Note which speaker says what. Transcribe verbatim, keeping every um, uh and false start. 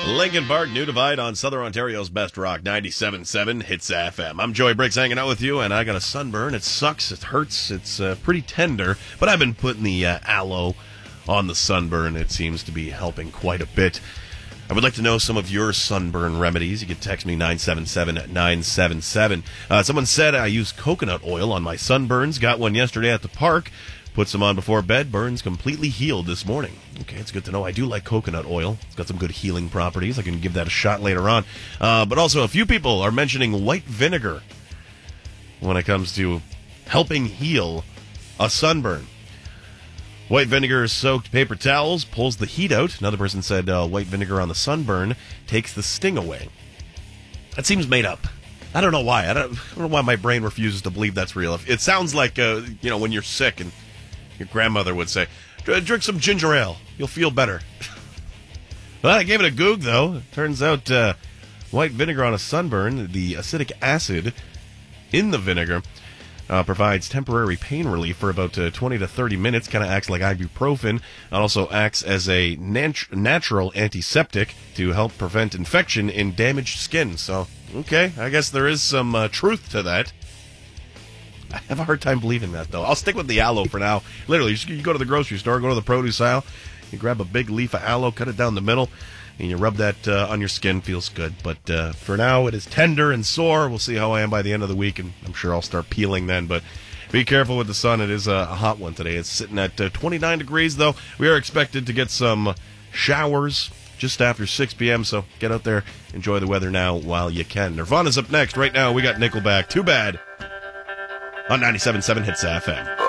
Speaker 1: Linkin Park, New Divide on Southern Ontario's best rock, ninety-seven point seven Hits F M. I'm Joey Briggs hanging out with you, and I got a sunburn. It sucks. It hurts. It's uh, pretty tender, but I've been putting the uh, aloe on the sunburn. It seems to be helping quite a bit. I would like to know some of your sunburn remedies. You can text me nine seven seven nine seven seven. Uh, someone said I use coconut oil on my sunburns. Got one yesterday at the park. Put some on before bed. Burns completely healed this morning. Okay, it's good to know. I do like coconut oil. It's got some good healing properties. I can give that a shot later on. Uh, but also, a few people are mentioning white vinegar when it comes to helping heal a sunburn. White vinegar soaked paper towels pulls the heat out. Another person said uh, white vinegar on the sunburn takes the sting away. That seems made up. I don't know why. I don't, I don't know why my brain refuses to believe that's real. It sounds like, uh, you know, when you're sick and your grandmother would say, drink some ginger ale. You'll feel better. Well, I gave it a goog, though. Turns out uh, white vinegar on a sunburn, the acidic acid in the vinegar, uh, provides temporary pain relief for about uh, twenty to thirty minutes. Kind of acts like ibuprofen. It also acts as a nat- natural antiseptic to help prevent infection in damaged skin. So, okay, I guess there is some uh, truth to that. I have a hard time believing that, though. I'll stick with the aloe for now. Literally, you go to the grocery store, go to the produce aisle, you grab a big leaf of aloe, cut it down the middle, and you rub that uh, on your skin. Feels good. But uh, for now, it is tender and sore. We'll see how I am by the end of the week, and I'm sure I'll start peeling then. But be careful with the sun. It is a hot one today. It's sitting at uh, twenty-nine degrees, though. We are expected to get some showers just after six p.m., so get out there, enjoy the weather now while you can. Nirvana's up next. Right now, we got Nickelback. Too bad. On ninety-seven point seven Hits F M.